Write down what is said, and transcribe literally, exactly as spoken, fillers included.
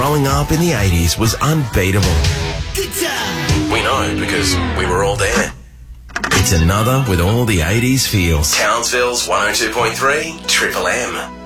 growing up in the eighties was unbeatable. We know because we were all there. It's another with all the eighties feels. Townsville's one oh two point three Triple M.